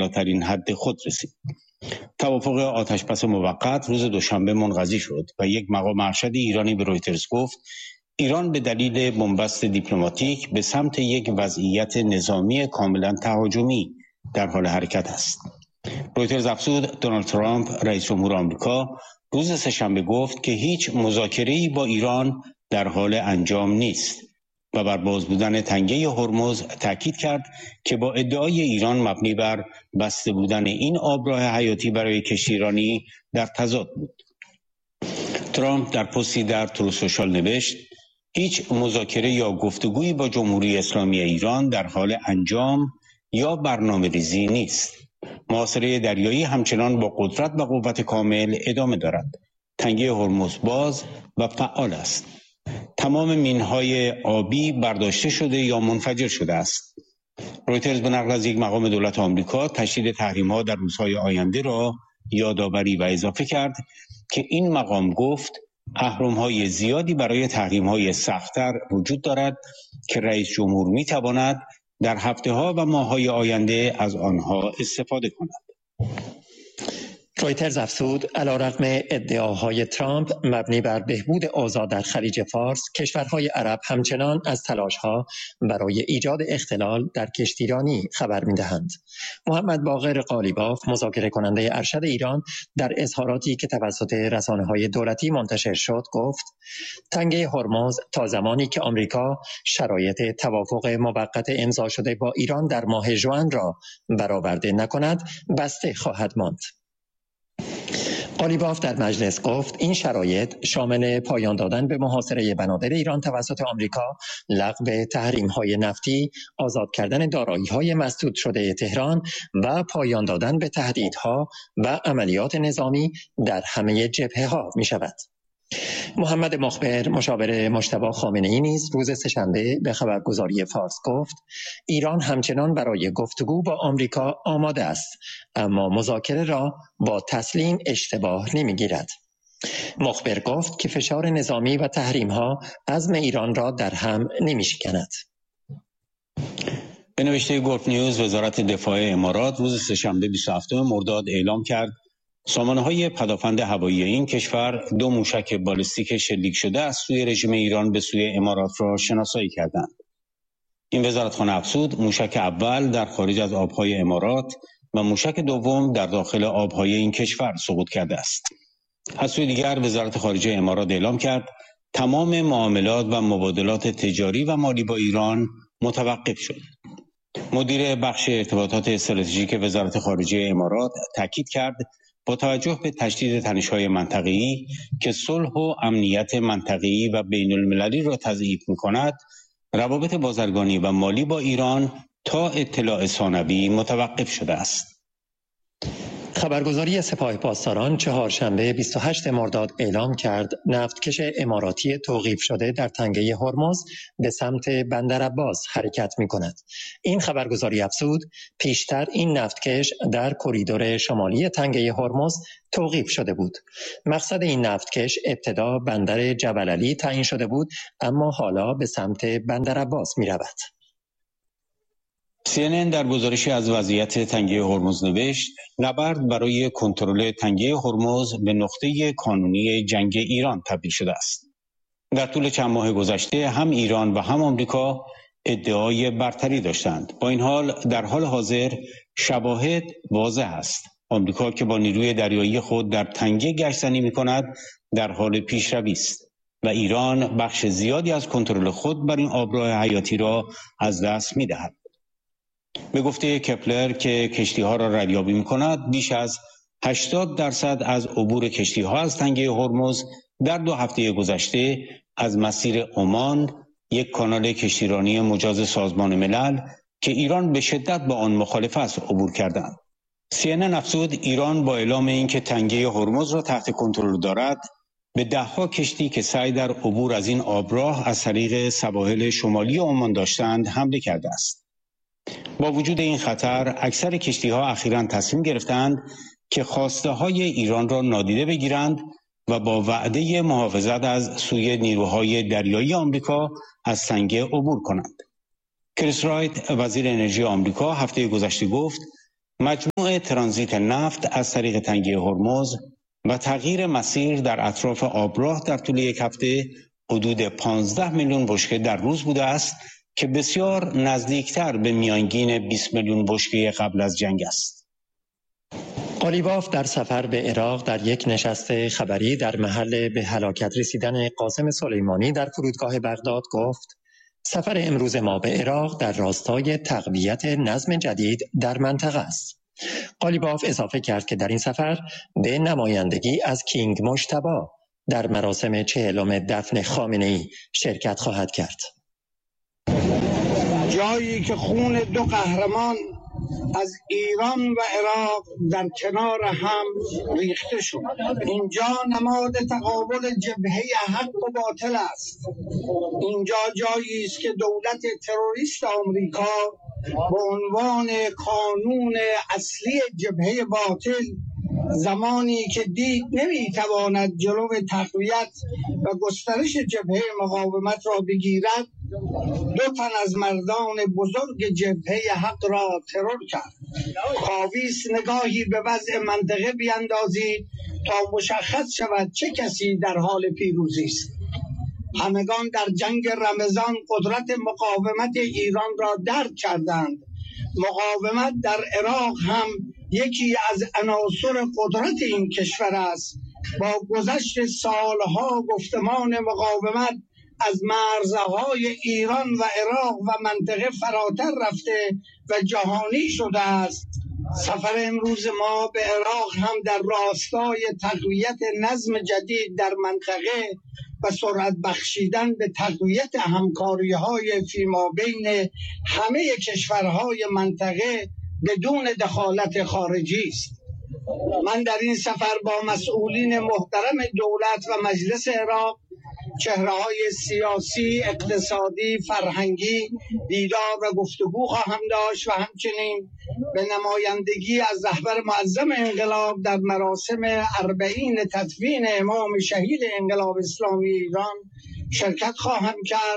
بالاترین حد خود رسید. توافق آتشبس موقت روز دوشنبه منقضی شد و یک مقام ارشد ایرانی به رویترز گفت ایران به دلیل بنبست دیپلماتیک به سمت یک وضعیت نظامی کاملا تهاجمی در حال حرکت است. رویترز افزود دونالد ترامپ رئیس جمهور آمریکا روز سه‌شنبه گفت که هیچ مذاکره‌ای با ایران در حال انجام نیست و بر باز بودن تنگه هرمز تاکید کرد که با ادعای ایران مبنی بر بسته بودن این آبراه حیاتی برای کشتیرانی در تضاد بود. ترامپ در پستی در تروث سوشال نوشت هیچ مذاکره یا گفتگویی با جمهوری اسلامی ایران در حال انجام یا برنامه‌ریزی نیست. محاصره دریایی همچنان با قدرت و قوت کامل ادامه دارد. تنگه هرمز باز و فعال است. تمام مین‌های آبی برداشته شده یا منفجر شده است. رویترز به نقل از یک مقام دولت آمریکا تشدید تحریم‌ها در روزهای آینده را یادآوری و اضافه کرد که این مقام گفت اهرم‌های زیادی برای تحریم‌های سخت‌تر وجود دارد که رئیس جمهور می‌تواند در هفته‌ها و ماه‌های آینده از آنها استفاده کند. رویترز افزود علیرغم ادعاهای ترامپ مبنی بر بهبود اوضاع در خلیج فارس، کشورهای عرب همچنان از تلاش‌ها برای ایجاد اختلال در کشتیرانی خبر می‌دهند. محمد باقر قالیباف، مذاکره کننده ارشد ایران، در اظهاراتی که توسط رسانه‌های دولتی منتشر شد گفت تنگه هرمز تا زمانی که آمریکا شرایط توافق موقت امضا شده با ایران در ماه ژوئن را برآورده نکند بسته خواهد ماند. قالیباف در مجلس گفت این شرایط شامل پایان دادن به محاصره بنادر ایران توسط آمریکا، لغو تحریم‌های نفتی، آزاد کردن دارایی‌های مسدود شده تهران و پایان دادن به تهدیدها و عملیات نظامی در همه جبهه‌ها می‌شود. محمد مخبر، مشاور مجتبی خامنه‌ای نیز روز سه‌شنبه به خبرگزاری فارس گفت ایران همچنان برای گفتگو با آمریکا آماده است، اما مذاکره را با تسلیم اشتباه نمی‌گیرد. مخبر گفت که فشار نظامی و تحریم‌ها عزم ایران را در هم نمی‌شکند. به نوشته گلف نیوز، وزارت دفاع امارات روز سه‌شنبه 27 مرداد اعلام کرد سامانه‌های پدافند هوایی این کشور 2 موشک بالستیک شلیک شده از سوی رژیم ایران به سوی امارات را شناسایی کردند. این وزارتخانه افزود موشک اول در خارج از آبهای امارات و موشک دوم در داخل آبهای این کشور سقوط کرده است. از سوی دیگر وزارت خارجه امارات اعلام کرد تمام معاملات و مبادلات تجاری و مالی با ایران متوقف شد. مدیر بخش ارتباطات استراتژیک وزارت خارجه امارات تاکید کرد با توجه به تشدید تنش‌های منطقه‌ای که صلح و امنیت منطقه‌ای و بین‌المللی را تضعیف می‌کند، روابط بازرگانی و مالی با ایران تا اطلاع ثانوی متوقف شده است. خبرگزاری سپاه پاسداران چهارشنبه 28 مرداد اعلام کرد نفتکش اماراتی توقیف شده در تنگه هرمز به سمت بندر عباس حرکت می‌کند. این خبرگزاری افزود پیشتر این نفتکش در کریدور شمالی تنگه هرمز توقیف شده بود. مقصد این نفتکش ابتدا بندر جبل علی تعیین شده بود، اما حالا به سمت بندر عباس می‌رود. CNN در گزارشی از وضعیت تنگه هرمز نوشت نبرد برای کنترل تنگه هرمز به نقطه کانونی جنگ ایران تبدیل شده است. در طول چند ماه گذشته هم ایران و هم آمریکا ادعای برتری داشتند. با این حال در حال حاضر شواهد واضح است. آمریکا که با نیروی دریایی خود در تنگه گشت‌زنی می‌کند در حال پیشروی است و ایران بخش زیادی از کنترل خود بر این آبراه حیاتی را از دست می‌دهد. به گفته کپلر که کشتی‌ها را ردیابی می‌کند، بیش از 80% از عبور کشتی‌ها از تنگه هرمز در 2 هفته گذشته از مسیر عمان، یک کانال کشتیرانی مجاز سازمان ملل که ایران به شدت با آن مخالف است، عبور کردند. CNN افزود ایران با اعلام اینکه تنگه هرمز را تحت کنترل دارد، به 10 کشتی که سعی در عبور از این آبراه از طریق سواحل شمالی عمان داشتند حمله کرده است. با وجود این خطر، اکثر کشتی‌ها اخیراً تصمیم گرفتند که خواسته‌های ایران را نادیده بگیرند و با وعده محافظت از سوی نیروهای دریایی آمریکا از تنگه عبور کنند. کریس رایت، وزیر انرژی آمریکا، هفته گذشته گفت مجموع ترانزیت نفت از طریق تنگه هرمز و تغییر مسیر در اطراف آبراه در طول یک هفته حدود 15 میلیون بشکه در روز بوده است که بسیار نزدیکتر به میانگین 20 میلیون بشکه قبل از جنگ است. قالیباف در سفر به عراق در یک نشست خبری در محل به هلاکت رسیدن قاسم سلیمانی در فرودگاه بغداد گفت: سفر امروز ما به عراق در راستای تقویت نظم جدید در منطقه است. قالیباف اضافه کرد که در این سفر به نمایندگی از کینگ مجتبی در مراسم 40م دفن خامنه‌ای شرکت خواهد کرد. جایی که خون دو قهرمان از ایران و عراق در کنار هم ریخته شد. اینجا نماد تقابل جبهه حق و باطل است. اینجا جایی است که دولت تروریست آمریکا به عنوان کانون اصلی جبهه باطل، زمانی که دید نمیتواند جلو تقویت و گسترش جبهه مقاومت را بگیرد، 2 تن از مردان بزرگ جبهه حق را ترور کرد. کاویس نگاهی به وضع منطقه بیندازید تا مشخص شود چه کسی در حال پیروزی است. همگان در جنگ رمضان قدرت مقاومت ایران را درک کردند. مقاومت در عراق هم یکی از عناصر قدرت این کشور است. با گذشت سالها گفتمان مقاومت از مرزهای ایران و عراق و منطقه فراتر رفته و جهانی شده است. سفر امروز ما به عراق هم در راستای تقویت نظم جدید در منطقه و سرعت بخشیدن به تقویت همکاری‌های فیمابین همه کشورهای منطقه بدون دخالت خارجی است. من در این سفر با مسئولین محترم دولت و مجلس عراق چهره‌های سیاسی، اقتصادی، فرهنگی دیدار و گفتگو خواهم داشت و همچنین به نمایندگی از رهبر معظم انقلاب در مراسم 40 تدفین امام شهید انقلاب اسلامی ایران شرکت خواهم کرد.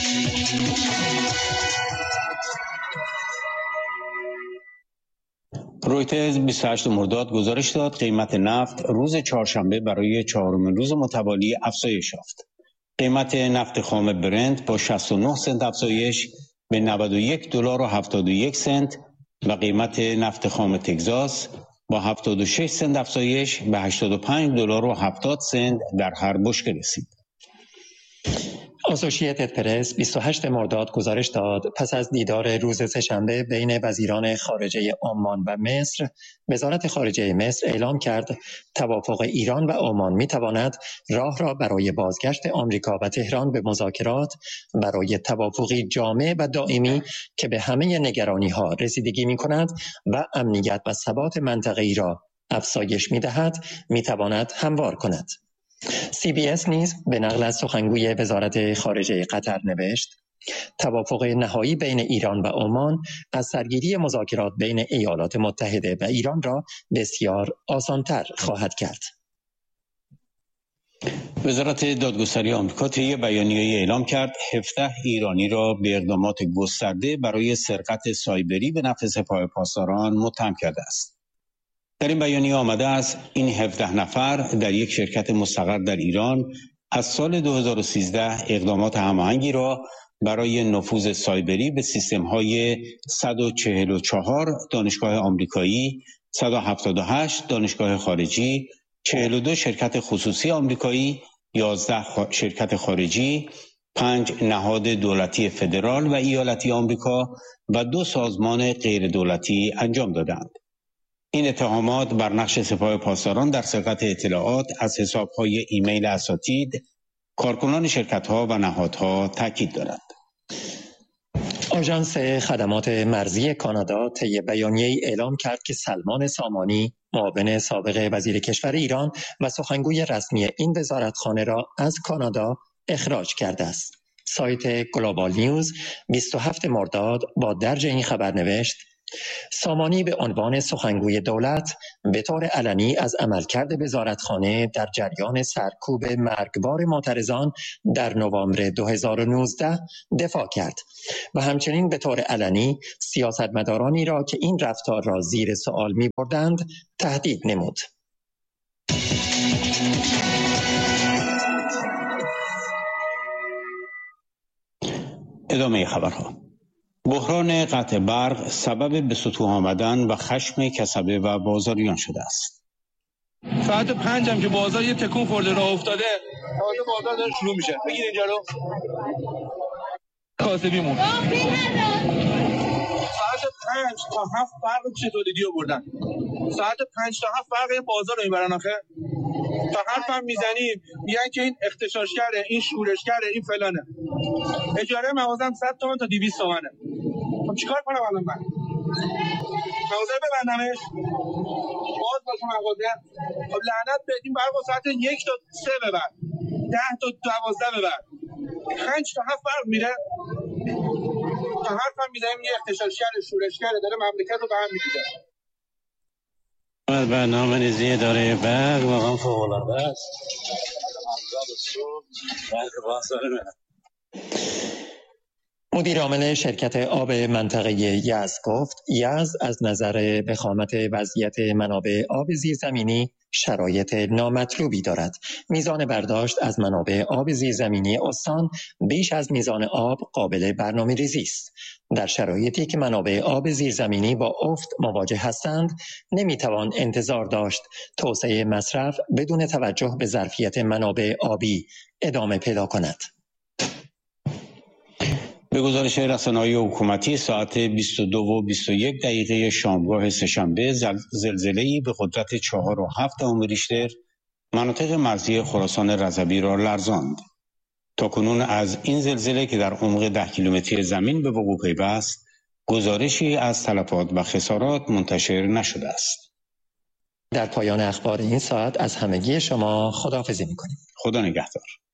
رویترز 28 مرداد گزارش داد قیمت نفت روز چهارشنبه برای 4مین روز متوالی افزایش یافت. قیمت نفت خام برنت با 69 سنت افزایش به $91.71 و قیمت نفت خام تگزاس با 76 سنت افزایش به $85.70 در هر بشکه رسید. اسوشییتد پرس 28 مرداد گزارش داد پس از دیدار روز سه‌شنبه بین وزیران خارجه عمان و مصر، وزارت خارجه مصر اعلام کرد توافق ایران و عمان می‌تواند راه را برای بازگشت آمریکا و تهران به مذاکرات برای توافقی جامع و دائمی که به همه نگرانی‌ها رسیدگی می‌کند و امنیت و ثبات منطقه‌ای را افزایش می‌دهد می‌تواند هموار کند. CBS نیز به نقل از سخنگوی وزارت خارجه قطر نوشت توافق نهایی بین ایران و عمان از سرگیری مذاکرات بین ایالات متحده و ایران را بسیار آسان‌تر خواهد کرد. وزارت دادگستری آمریکا طی بیانیه‌ای اعلام کرد 17 ایرانی را به اقدامات گسترده برای سرقت سایبری به نفع سپاه پاسداران متهم کرده است. در این بیانیه آمده است این 17 نفر در یک شرکت مستقر در ایران از سال 2013 اقدامات هماهنگی را برای نفوذ سایبری به سیستم‌های 144 دانشگاه آمریکایی، 178 دانشگاه خارجی، 42 شرکت خصوصی آمریکایی، 11 شرکت خارجی، 5 نهاد دولتی فدرال و ایالتی آمریکا و 2 سازمان غیر دولتی انجام دادند. این اتهامات بر نقش سپاه پاسداران در سرقت اطلاعات از حساب‌های ایمیل اساتید، کارکنان شرکت‌ها و نهادها تاکید دارد. آژانس خدمات مرزی کانادا طی بیانیه‌ای اعلام کرد که سلمان سامانی، معاون سابق وزیر کشور ایران و سخنگوی رسمی این وزارتخانه را از کانادا اخراج کرده است. سایت گلوبال نیوز 27 مرداد با درج این خبر نوشت سامانی به عنوان سخنگوی دولت به طور علنی از عملکرد وزارتخانه در جریان سرکوب مرگبار معترضان در نوامبر 2019 دفاع کرد و همچنین به طور علنی سیاستمدارانی را که این رفتار را زیر سوال می‌بردند تهدید نمود. ادامه خبرها. بحران قطع برق سبب به سطوح آمدن و خشم کسبه و بازاریان شده است. ساعت 5 هم که بازار یه تکون خورده راه افتاده، تازه بازار داره شروع میشه. بگیر اینجا رو. کاسبیمون. ساعت 5 تا 7 برق چه تولیدی آوردن. ساعت 5 تا 7 برق یه بازار رو میبرن آخه. تا حرفم میزنیم میگن که این اختشاش کرده، این شورش کرده، این فلانه. اجاره مغازم 100 تومن تا 200 تومنه. خب چیکار کنم الان من؟ مغازه ببندمش؟ باز باشه مغازه؟ خب لعنت بدیم برق ساعت 1 تا 3 ببر. 10 تا 12 ببر. 5 تا 7 برق میره. تا حرفم میزنیم یه اختشاش کرده، شورش کرده، داره مملکت رو به هم میریزه. برنامه‌ریزی اداره برق واقعا فوق‌العاده است. مدیر عامل شرکت آب منطقه یزد گفت یزد از نظر وخامت وضعیت منابع آب زیرزمینی شرایط نامطلوبی دارد. میزان برداشت از منابع آب زیرزمینی استان بیش از میزان آب قابل برنامه‌ریزی است. در شرایطی که منابع آب زیرزمینی با افت مواجه هستند، نمیتوان انتظار داشت توسعه مصرف بدون توجه به ظرفیت منابع آبی ادامه پیدا کند. به گزارش رسانه‌های حکومتی ساعت 22:21 شامگاه سه‌شنبه زلزله‌ای به قدرت 4.7 ریشتر مناطق مرزی خراسان رضوی را لرزاند. تاکنون از این زلزله که در عمق 10 کیلومتری زمین به وقوع پیوست، گزارشی از تلفات و خسارات منتشر نشده است. در پایان اخبار این ساعت از همگی شما خداحافظی می‌کنیم. خدا نگهدار.